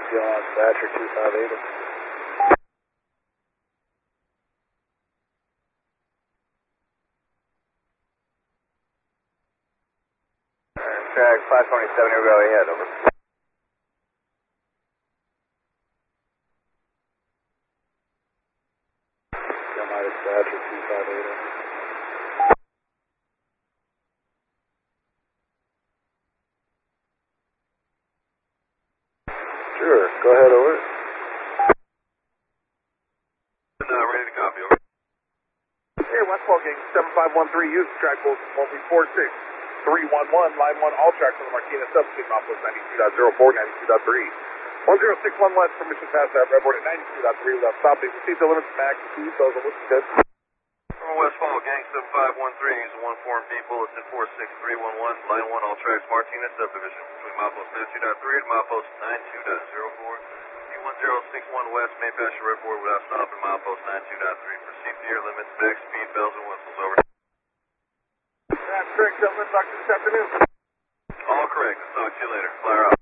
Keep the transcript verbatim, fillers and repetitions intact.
Deal on Thatcher two five eight. Track five twenty-seven, here we go ahead, over. Deal minus Thatcher two five eight. Sure, go ahead, over. Uh, ready to copy, over. Hey, Westfall Gang, seven five one three, use track code one three four six three one one, line one, all tracks on the Martinez substation, outpost ninety-two point zero four, ninety-two point three. one zero six one left, permission pass that, redboard at ninety-two point three, left stop, they proceed to limits, max, two, those are looking good. From Westfall Gang, seven five one three, use one four B, bulletin four six three one one, line one, all tracks, Martinez subdivision, between milepost ninety-two point three and milepost ninety-two point zero four. one zero six one west, may pass your redboard without stopping, milepost ninety-two point three, proceed to your limits, max speed, bells and whistles, over. That's correct, gentlemen, talk to you this afternoon. All correct, talk to you later, flyer out.